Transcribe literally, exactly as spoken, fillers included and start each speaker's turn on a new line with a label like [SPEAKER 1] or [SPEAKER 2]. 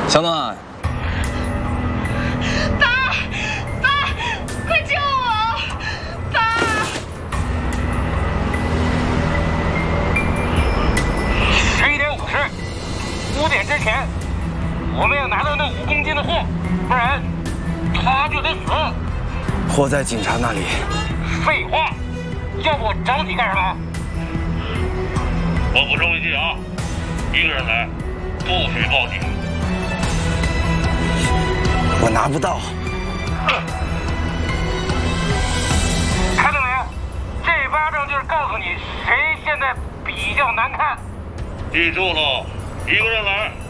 [SPEAKER 1] 小暖，
[SPEAKER 2] 爸，爸，快救我！爸！
[SPEAKER 3] 十一点五十，五点之前，我们要拿到那五公斤的货，不然他就得死。
[SPEAKER 1] 货在警察那里。
[SPEAKER 3] 废话，要不我找你干什么？我补充一句啊，一个人来，不许报警。
[SPEAKER 1] 我拿不到。
[SPEAKER 3] 看到没有？这巴掌就是告诉你谁现在比较难看。记住了，一个人来，